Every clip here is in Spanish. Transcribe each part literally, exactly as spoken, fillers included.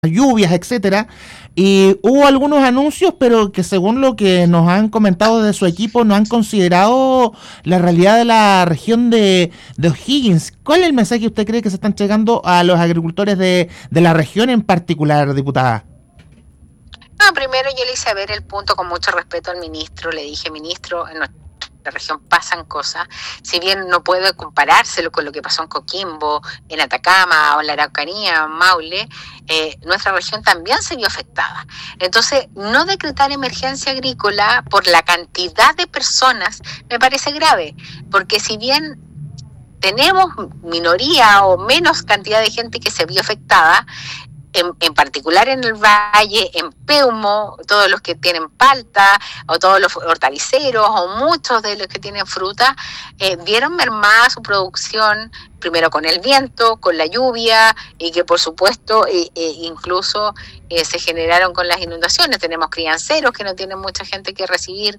lluvias, etcétera, y hubo algunos anuncios, pero que según lo que nos han comentado de su equipo, no han considerado la realidad de la región de, de O'Higgins. ¿Cuál es el mensaje que usted cree que se están llegando a los agricultores de, de la región en particular, diputada? No, primero yo le hice ver el punto con mucho respeto al ministro, le dije, ministro, en nuestra región pasan cosas, si bien no puede comparárselo con lo que pasó en Coquimbo, en Atacama o en la Araucanía, en Maule, eh, nuestra región también se vio afectada. Entonces, no decretar emergencia agrícola por la cantidad de personas me parece grave, porque si bien tenemos minoría o menos cantidad de gente que se vio afectada, En, en particular en el Valle, en Peumo, todos los que tienen palta, o todos los hortaliceros, o muchos de los que tienen fruta, eh, vieron mermada su producción, primero con el viento, con la lluvia, y que por supuesto eh, eh, incluso eh, se generaron con las inundaciones. Tenemos crianceros que no tienen mucha gente que recibir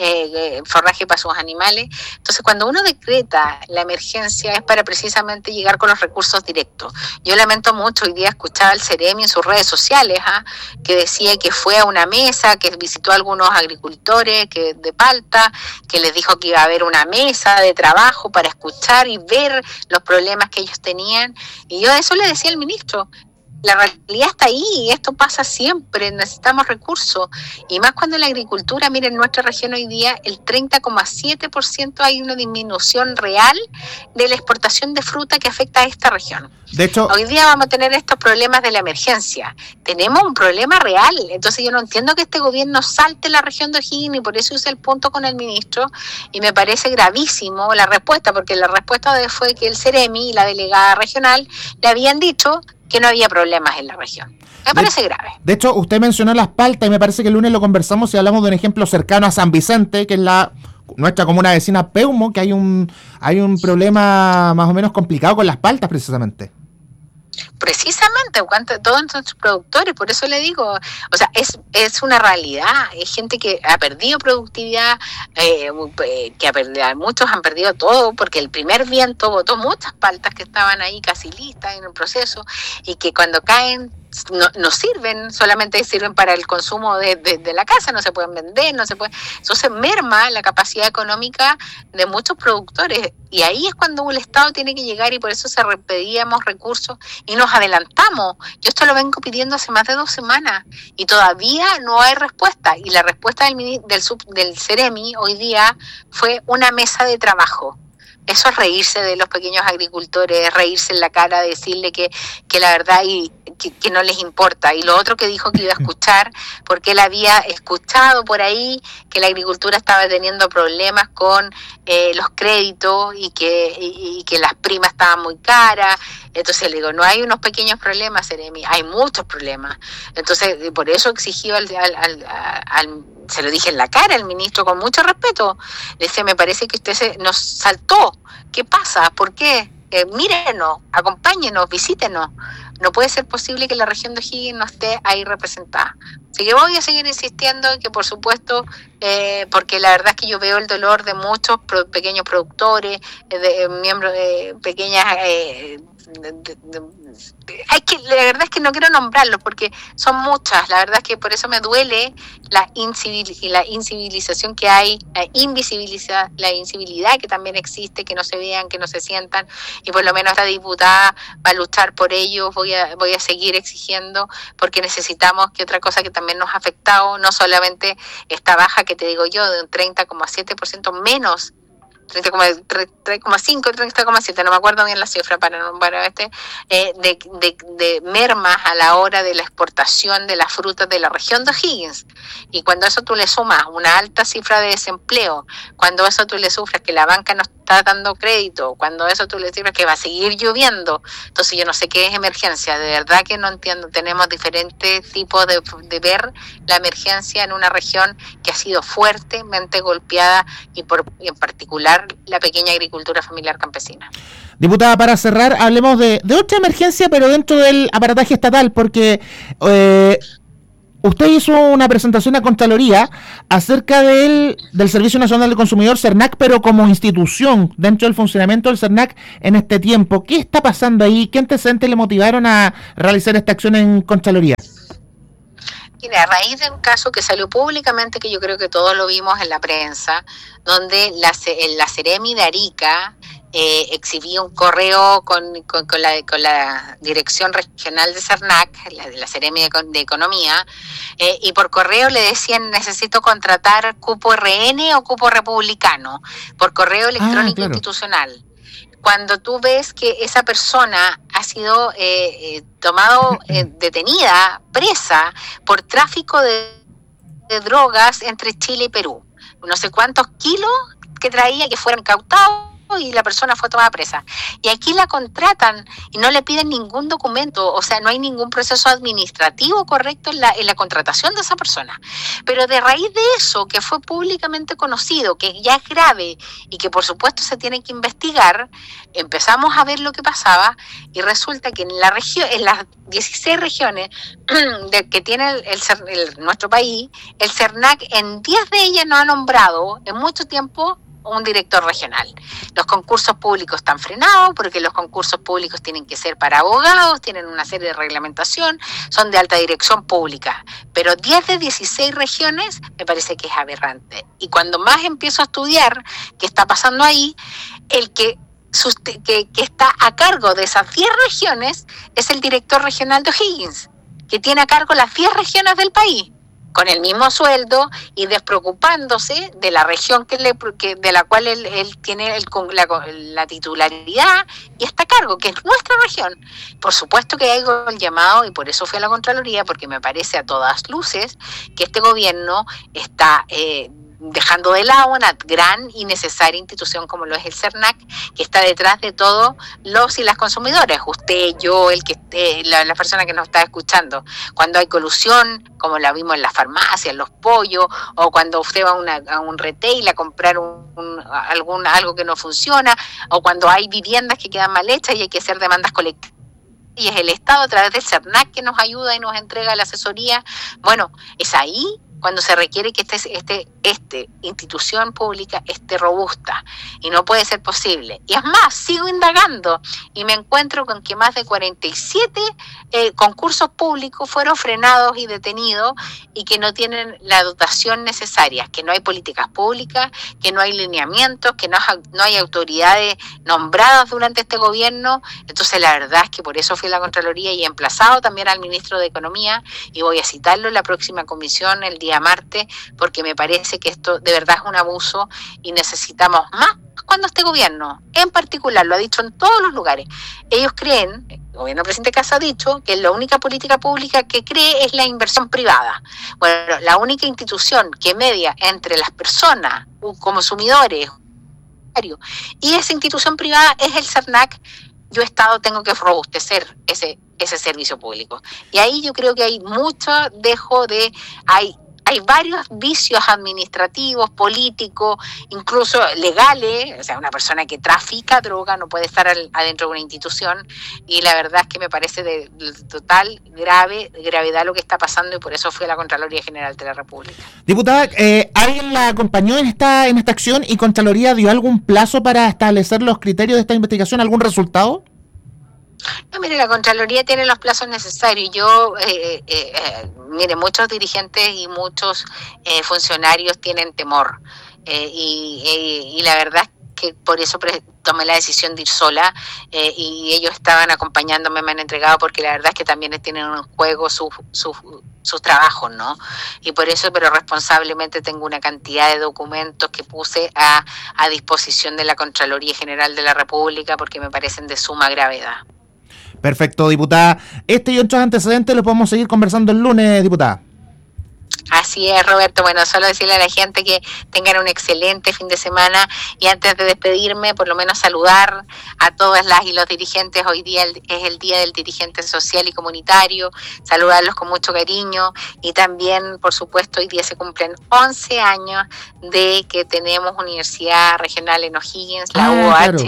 eh, forraje para sus animales. Entonces, cuando uno decreta la emergencia es para precisamente llegar con los recursos directos. Yo lamento mucho, hoy día escuchaba al Ceremi en sus redes sociales, ¿ah? que decía que fue a una mesa, que visitó a algunos agricultores que de palta, que les dijo que iba a haber una mesa de trabajo para escuchar y ver los problemas que ellos tenían, y yo eso le decía al ministro, la realidad está ahí, esto pasa siempre, necesitamos recursos, y más cuando en la agricultura, miren, en nuestra región hoy día el treinta coma siete por ciento hay una disminución real de la exportación de fruta que afecta a esta región. De hecho, hoy día vamos a tener estos problemas de la emergencia, tenemos un problema real, entonces yo no entiendo que este gobierno salte la región de O'Higgins, y por eso hice el punto con el ministro, y me parece gravísimo la respuesta, porque la respuesta fue que el Ceremi y la delegada regional le habían dicho que no había problemas en la región. Me parece de, grave. De hecho, usted mencionó las paltas, y me parece que el lunes lo conversamos y hablamos de un ejemplo cercano a San Vicente, que es la nuestra comuna vecina Peumo, que hay un hay un problema más o menos complicado con las paltas precisamente. Precisamente, todos nuestros productores, por eso le digo, o sea, es es una realidad, es gente que ha perdido productividad, eh, que ha perdido, muchos han perdido todo, porque el primer viento botó muchas paltas que estaban ahí casi listas en el proceso, y que cuando caen no, no sirven, solamente sirven para el consumo de, de, de la casa, no se pueden vender, no se puede, entonces merma la capacidad económica de muchos productores, y ahí es cuando el Estado tiene que llegar, y por eso se pedíamos recursos y nos adelantamos. Yo esto lo vengo pidiendo hace más de dos semanas y todavía no hay respuesta, y la respuesta del del, sub, del Ceremi hoy día fue una mesa de trabajo. Eso es reírse de los pequeños agricultores, reírse en la cara, decirle que, que la verdad y que, que no les importa. Y lo otro que dijo que iba a escuchar, porque él había escuchado por ahí que la agricultura estaba teniendo problemas con eh, los créditos y que, y, y que las primas estaban muy caras. Entonces le digo, no hay unos pequeños problemas, Ceremi, hay muchos problemas. Entonces, por eso exigió al, al, al, al se lo dije en la cara al ministro con mucho respeto. Le decía, me parece que usted se nos saltó. ¿Qué pasa? ¿Por qué? Eh, mírenos, acompáñenos, visítenos. No puede ser posible que la región de O'Higgins no esté ahí representada. Así que voy a seguir insistiendo que, por supuesto, eh, porque la verdad es que yo veo el dolor de muchos pro- pequeños productores, de, de miembros de pequeñas... Eh, De, de, de, de, hay que la verdad es que no quiero nombrarlos porque son muchas, la verdad es que por eso me duele la incivil, la incivilización que hay, la invisibiliza, la incivilidad que también existe, que no se vean, que no se sientan, y por lo menos esta diputada va a luchar por ello. Voy a voy a seguir exigiendo, porque necesitamos que otra cosa que también nos ha afectado, no solamente esta baja que te digo yo de un treinta coma siete por ciento menos, treinta coma cinco, treinta coma siete, no me acuerdo bien la cifra para para este eh, de, de, de mermas a la hora de la exportación de las frutas de la región de O'Higgins. Y cuando eso tú le sumas una alta cifra de desempleo, cuando eso tú le sufres que la banca no está dando crédito, cuando eso tú le sufres que va a seguir lloviendo, entonces yo no sé qué es emergencia, de verdad que no entiendo. Tenemos diferentes tipos de, de ver la emergencia en una región que ha sido fuertemente golpeada, y por y en particular la pequeña agricultura familiar campesina. Diputada, para cerrar, hablemos de, de otra emergencia, pero dentro del aparataje estatal, porque eh, Usted hizo una presentación a Contraloría acerca del, del Servicio Nacional del Consumidor, CERNAC, pero como institución dentro del funcionamiento del CERNAC en este tiempo. ¿Qué está pasando ahí? ¿Qué antecedentes le motivaron a realizar esta acción en Contraloría? Mira, a raíz de un caso que salió públicamente, que yo creo que todos lo vimos en la prensa, donde la, la Seremi de Arica eh, exhibía un correo con, con, con, la, con la dirección regional de CERNAC, la, la Seremi de, de Economía, eh, y por correo le decían: necesito contratar cupo R N o cupo republicano, por correo electrónico ah, claro. institucional. Cuando tú ves que esa persona ha sido eh, eh, tomado, eh, detenida, presa por tráfico de, de drogas entre Chile y Perú, no sé cuántos kilos que traía que fueron incautados y la persona fue tomada presa. Y aquí la contratan y no le piden ningún documento, o sea, no hay ningún proceso administrativo correcto en la, en la contratación de esa persona. Pero de raíz de eso, que fue públicamente conocido, que ya es grave y que por supuesto se tiene que investigar, empezamos a ver lo que pasaba y resulta que en la región, en las dieciséis regiones de que tiene el, el, el, nuestro país, el CERNAC en diez de ellas no ha nombrado en mucho tiempo un director regional. Los concursos públicos están frenados porque los concursos públicos tienen que ser para abogados, tienen una serie de reglamentación, son de alta dirección pública, pero diez de dieciséis regiones me parece que es aberrante. Y cuando más empiezo a estudiar qué está pasando ahí, el que, que, que está a cargo de esas diez regiones es el director regional de O'Higgins, que tiene a cargo las diez regiones del país, con el mismo sueldo y despreocupándose de la región que le, que, de la cual él, él tiene el, la, la titularidad y está a cargo, que es nuestra región. Por supuesto que hay el llamado, y por eso fui a la Contraloría, porque me parece a todas luces que este gobierno está eh, dejando de lado una gran y necesaria institución como lo es el CERNAC, que está detrás de todos los y las consumidores, usted, yo, el que esté, la, la persona que nos está escuchando. Cuando hay colusión, como la vimos en las farmacias, los pollos, o cuando usted va a, una, a un retail a comprar un, un, algún, algo que no funciona, o cuando hay viviendas que quedan mal hechas y hay que hacer demandas colectivas, y es el Estado a través del CERNAC que nos ayuda y nos entrega la asesoría. Bueno, es ahí cuando se requiere que este, este, este institución pública esté robusta, y no puede ser posible. Y es más, sigo indagando y me encuentro con que más de cuarenta y siete eh, concursos públicos fueron frenados y detenidos y que no tienen la dotación necesaria, que no hay políticas públicas, que no hay lineamientos, que no, no hay autoridades nombradas durante este gobierno. Entonces la verdad es que por eso fui a la Contraloría y he emplazado también al ministro de Economía, y voy a citarlo en la próxima comisión el día martes, porque me parece que esto de verdad es un abuso y necesitamos más cuando este gobierno, en particular, lo ha dicho en todos los lugares. Ellos creen, el gobierno del presidente Kast ha dicho, que la única política pública que cree es la inversión privada. Bueno, la única institución que media entre las personas, consumidores, y esa institución privada es el CERNAC. Yo Estado tengo que robustecer ese ese servicio público. Y ahí yo creo que hay mucho dejo de... hay Hay varios vicios administrativos, políticos, incluso legales. O sea, una persona que trafica droga no puede estar al, adentro de una institución, y la verdad es que me parece de, de total grave, de gravedad lo que está pasando, y por eso fui a la Contraloría General de la República. Diputada, eh, ¿alguien la acompañó en esta, en esta acción y Contraloría dio algún plazo para establecer los criterios de esta investigación? ¿Algún resultado? No, mire, la Contraloría tiene los plazos necesarios. Yo, eh, eh, eh, mire, muchos dirigentes y muchos eh, funcionarios tienen temor. Eh, y, eh, y la verdad es que por eso pre- tomé la decisión de ir sola, eh, y ellos estaban acompañándome, me han entregado, porque la verdad es que también tienen en juego sus su, sus trabajos, ¿no? Y por eso, pero responsablemente, tengo una cantidad de documentos que puse a, a disposición de la Contraloría General de la República, porque me parecen de suma gravedad. Perfecto, diputada. Este y otros antecedentes los podemos seguir conversando el lunes, diputada. Así es, Roberto. Bueno, solo decirle a la gente que tengan un excelente fin de semana, y antes de despedirme, por lo menos saludar a todas las y los dirigentes. Hoy día es el Día del Dirigente Social y Comunitario, saludarlos con mucho cariño, y también, por supuesto, hoy día se cumplen once años de que tenemos Universidad Regional en O'Higgins, la ah, U O H, claro.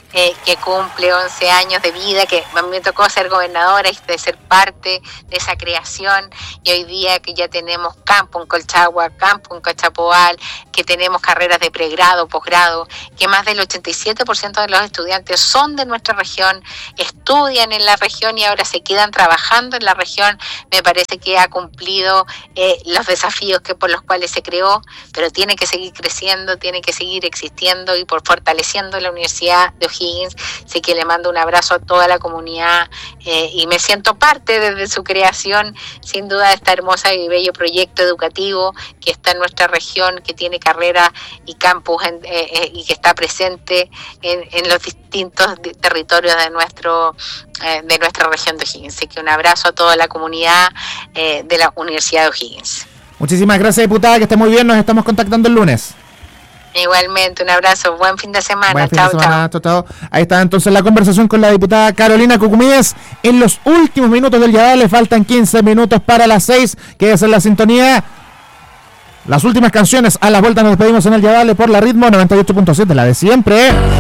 eh, que cumple once años de vida, que a mí me tocó ser gobernadora y de ser parte de esa creación, y hoy día que ya tenemos campo en Colchagua, campo en Cachapoal, que tenemos carreras de pregrado, posgrado, que más del ochenta y siete por ciento de los estudiantes son de nuestra región, estudian en la región y ahora se quedan trabajando en la región, me parece que ha cumplido eh, los desafíos que por los cuales se creó, pero tiene que seguir creciendo, tiene que seguir existiendo y por fortaleciendo la Universidad de O'Higgins. Así que le mando un abrazo a toda la comunidad eh, y me siento parte desde su creación, sin duda, de esta hermosa y bello proyecto educativo que está en nuestra región, que tiene carrera y campus en, eh, eh, y que está presente en, en los distintos territorios de nuestro eh, de nuestra región de O'Higgins. Así que un abrazo a toda la comunidad eh, de la Universidad de O'Higgins. Muchísimas gracias, diputada, que esté muy bien, nos estamos contactando el lunes. Igualmente, un abrazo, buen fin de semana. Buen fin chao, de semana, chao. chao, chao. Ahí está entonces la conversación con la diputada Carolina Cucumíes en los últimos minutos del día. Le faltan quince minutos para las seis, que es en la sintonía. Las últimas canciones, a la vuelta nos despedimos en el Yadale por la Ritmo noventa y ocho punto siete, la de siempre.